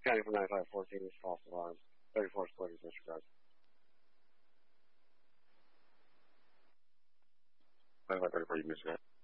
County from 9514 is false alarm. 34 splitters, disregard. 9534, you disregard.